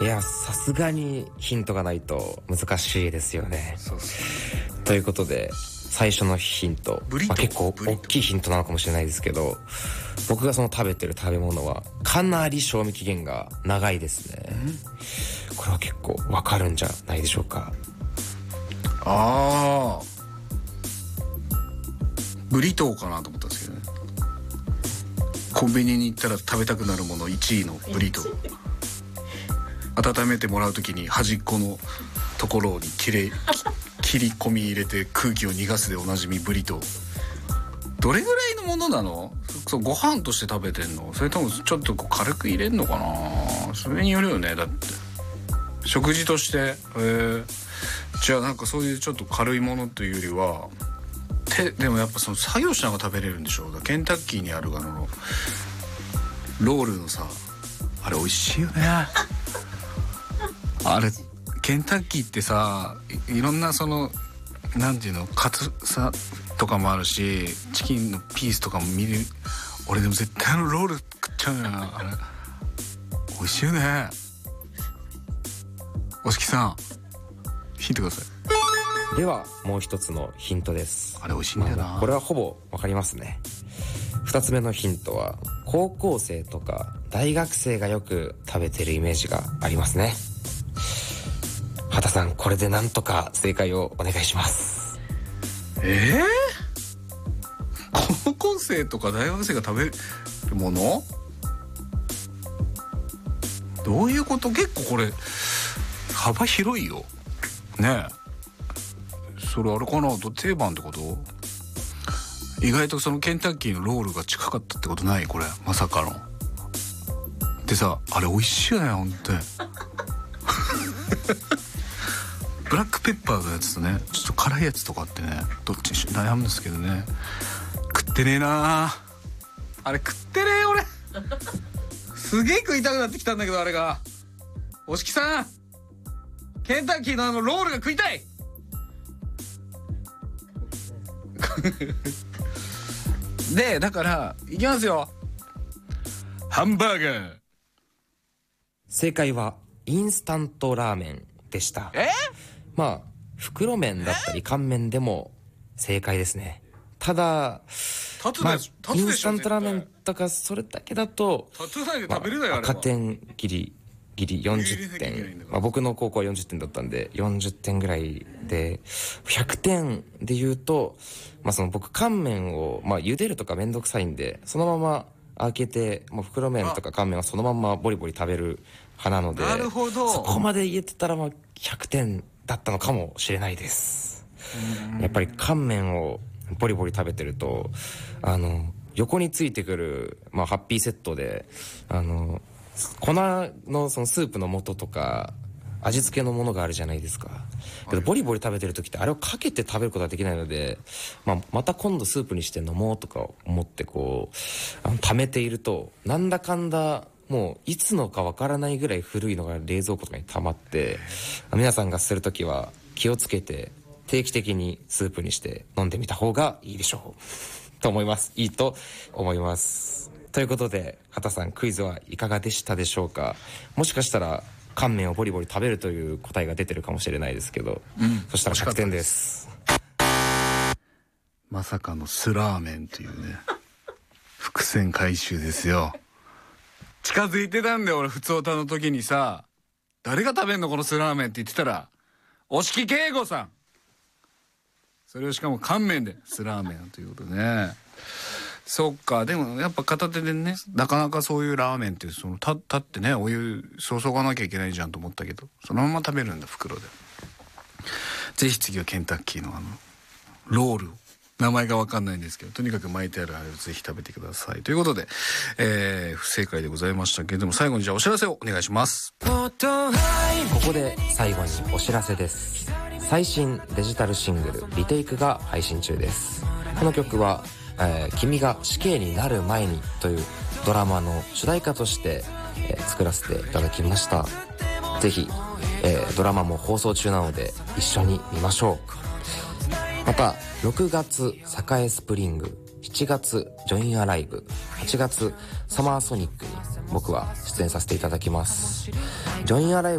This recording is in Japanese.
やさすがにヒントがないと難しいですよね。そうということで最初のヒント、結構大きいヒントなのかもしれないですけど、僕がその食べてる食べ物はかなり賞味期限が長いですね。これは結構わかるんじゃないでしょうか。 ああ、ブリトーかなと思ったんですけどね。コンビニに行ったら食べたくなるもの1位のブリトー。温めてもらうときに端っこのところに切り込み入れて空気を逃がすでおなじみブリトー。どれぐらいのものなの？そうご飯として食べてんの？それともちょっとこう軽く入れんのかな？それによるよね。だって食事としてじゃあなんかそういうちょっと軽いものというよりはでもやっぱその作業しながら食べれるんでしょう。ケンタッキーにあるロールのさ、あれ美味しいよね。あれケンタッキーってさ、いろんなそのなんていうのカツさとかもあるし、チキンのピースとかも見る。俺でも絶対ロール食っちゃうよな。あれ美味しいよね。おしきさんヒントください。ではもう一つのヒントです。 あれ美味しいんだよな。 これはほぼわかりますね。二つ目のヒントは高校生とか大学生がよく食べてるイメージがありますね。畑さん、これでなんとか正解をお願いします。 高校生とか大学生が食べるもの？どういうこと？結構これ幅広いよね。それあれかな、定番ってこと？意外とそのケンタッキーのロールが近かったってことない？これまさかのでさ、あれ美味しいよねほんとに。ブラックペッパーのやつとね、ちょっと辛いやつとかってね、どっちにし悩むんですけどね。食ってねえなあれ。食ってねえ俺。すげえ食いたくなってきたんだけど、あれが。おしきさん、ケンタッキーのロールが食いたい。でだからいきますよ。ハンバーガー。 正解はインスタントラーメンでした。まあ袋麺だったり乾麺でも正解ですね。ただインスタントラーメンとかそれだけだと赤点ギリ40点、僕の高校は40点だったんで40点ぐらいで、100点で言うと、その僕乾麺を茹でるとかめんどくさいんで、そのまま開けてもう袋麺とか乾麺はそのままボリボリ食べる派なので、そこまで言えてたら100点だったのかもしれないです。やっぱり乾麺をボリボリ食べてると横についてくる、ハッピーセットで粉のそのスープの素とか味付けのものがあるじゃないですか。けどボリボリ食べてる時ってあれをかけて食べることはできないので、また今度スープにして飲もうとか思って溜めていると、なんだかんだもういつのかわからないぐらい古いのが冷蔵庫とかに溜まって、皆さんがする時は気をつけて定期的にスープにして飲んでみた方がいいでしょうと思います。いいと思います。ということで畑さん、クイズはいかがでしたでしょうか。もしかしたら乾麺をボリボリ食べるという答えが出てるかもしれないですけど、そしたら100点です。 まさかのスラーメンというね伏線回収ですよ。近づいてたんだよ俺、ふつおたの時にさ、誰が食べんのこのスラーメンって言ってたら押木圭吾さん。それをしかも乾麺でスラーメンということでね。そっか。でもやっぱ片手でね、なかなかそういうラーメンってその立ってね、お湯注がなきゃいけないじゃんと思ったけど、そのまま食べるんだ袋で。ぜひ次はケンタッキーのロールを、名前が分かんないんですけど、とにかく巻いてあるあれをぜひ食べてくださいということで、不正解でございましたけれども、最後にじゃあお知らせをお願いします。 ここで最後にお知らせです。最新デジタルシングルリテイクが配信中です。この曲は、君が死刑になる前にというドラマの主題歌として、作らせていただきました。ぜひ、ドラマも放送中なので一緒に見ましょう。また6月栄スプリング、7月ジョインアライブ、8月サマーソニックに僕は出演させていただきます。ジョインアライブ